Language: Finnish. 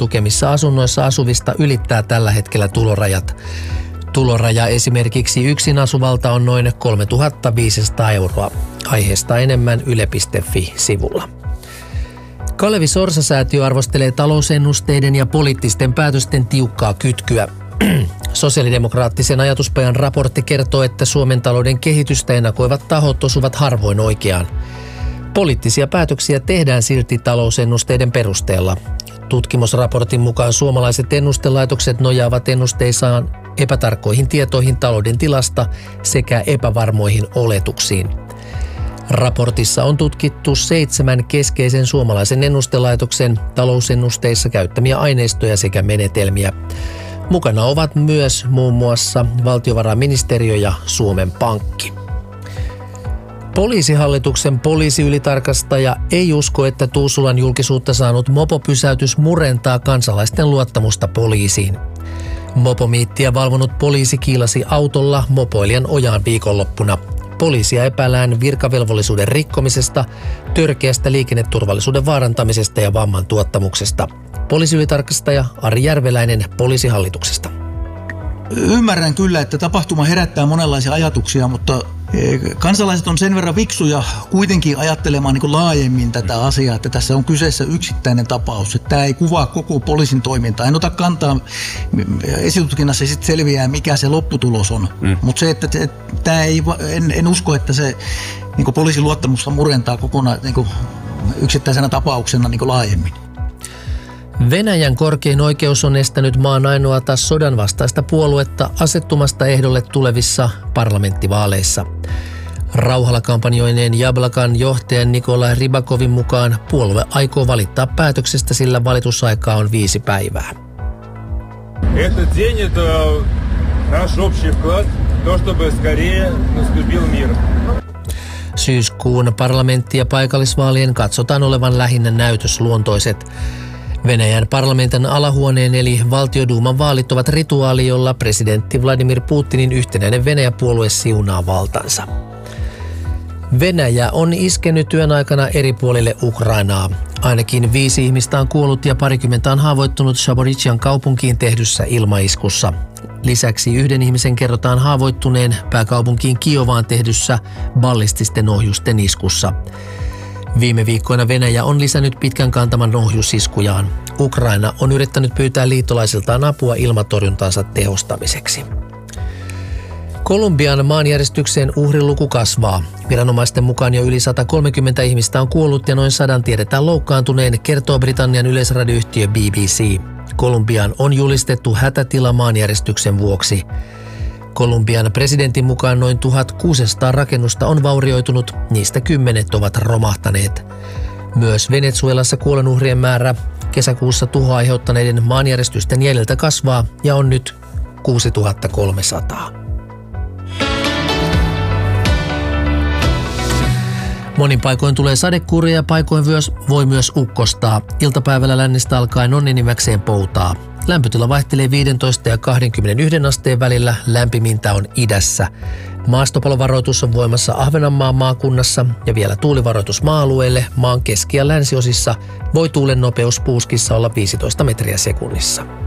tukemissa asunnoissa asuvista ylittää tällä hetkellä tulorajat. Tuloraja esimerkiksi yksin asuvalta on noin 3 500 euroa. Aiheesta enemmän yle.fi-sivulla. Kalevi Sorsa-säätiö arvostelee talousennusteiden ja poliittisten päätösten tiukkaa kytkyä. Sosiaalidemokraattisen ajatuspajan raportti kertoo, että Suomen talouden kehitystä ennakoivat tahot osuvat harvoin oikeaan. Poliittisia päätöksiä tehdään silti talousennusteiden perusteella. Tutkimusraportin mukaan suomalaiset ennustelaitokset nojaavat ennusteissaan epätarkkoihin tietoihin talouden tilasta sekä epävarmoihin oletuksiin. Raportissa on tutkittu 7 keskeisen suomalaisen ennustelaitoksen talousennusteissa käyttämiä aineistoja sekä menetelmiä. Mukana ovat myös muun muassa valtiovarainministeriö ja Suomen Pankki. Poliisihallituksen poliisiylitarkastaja ei usko, että Tuusulan julkisuutta saanut mopopysäytys murentaa kansalaisten luottamusta poliisiin. Mopomiittiä valvonut poliisi kiilasi autolla mopoilijan ojaan viikonloppuna. Poliisia epäillään virkavelvollisuuden rikkomisesta, törkeästä liikenneturvallisuuden vaarantamisesta ja vamman tuottamuksesta. Poliisiylitarkastaja Ari Järveläinen Poliisihallituksesta. Ymmärrän kyllä, että tapahtuma herättää monenlaisia ajatuksia, mutta kansalaiset on sen verran fiksuja kuitenkin ajattelemaan niin laajemmin tätä asiaa, että tässä on kyseessä yksittäinen tapaus. Että tämä ei kuvaa koko poliisin toimintaa. En ota kantaa, esitutkinnassa sitten selviää, mikä se lopputulos on. Mutta se, että tämä ei, en usko, että se niin poliisin luottamusta murentaa kokonaan niin yksittäisenä tapauksena niin laajemmin. Venäjän korkein oikeus on estänyt maan ainoata sodan vastaista puoluetta asettumasta ehdolle tulevissa parlamenttivaaleissa. Rauhalla kampanjoineen Jablakan johtajan Nikolai Rybakovin mukaan puolue aikoo valittaa päätöksestä, sillä valitusaikaa on 5 päivää. Этот день — это наш общий вклад в то, чтобы скорее наступил мир. Syyskuun parlamentti- ja paikallisvaalien katsotaan olevan lähinnä näytösluontoiset. Venäjän parlamentin alahuoneen eli valtioduuman vaalit ovat rituaali, jolla presidentti Vladimir Putinin yhtenäinen Venäjä-puolue siunaa valtansa. Venäjä on iskenyt yön aikana eri puolille Ukrainaa. Ainakin 5 ihmistä on kuollut ja 20 on haavoittunut Zaporizhzhian kaupunkiin tehdyssä ilmaiskussa. Lisäksi 1 ihmisen kerrotaan haavoittuneen pääkaupunkiin Kiovaan tehdyssä ballististen ohjusten iskussa. Viime viikkoina Venäjä on lisännyt pitkän kantaman ohjusiskujaan. Ukraina on yrittänyt pyytää liittolaisiltaan apua ilmatorjuntansa tehostamiseksi. Kolumbian maanjäristyksen uhriluku kasvaa. Viranomaisten mukaan jo yli 130 ihmistä on kuollut ja noin 100 tiedetään loukkaantuneen, kertoo Britannian yleisradioyhtiö BBC. Kolumbiaan on julistettu hätätila maanjäristyksen vuoksi. Kolumbian presidentin mukaan noin 1600 rakennusta on vaurioitunut, niistä 10 ovat romahtaneet. Myös Venezuelassa kuolonuhrien määrä kesäkuussa tuhoa aiheuttaneiden maanjäristysten jäljiltä kasvaa ja on nyt 6300. Monin paikoin tulee sadekuuria ja paikoin voi myös ukkostaa. Iltapäivällä lännistä alkaen on enimmäkseen poutaa. Lämpötila vaihtelee 15 ja 21 asteen välillä, lämpimintä on idässä. Maastopalovaroitus on voimassa Ahvenanmaan maakunnassa ja vielä tuulivaroitus maa-alueille. Maan keski- ja länsiosissa voi tuulen nopeus puuskissa olla 15 metriä sekunnissa.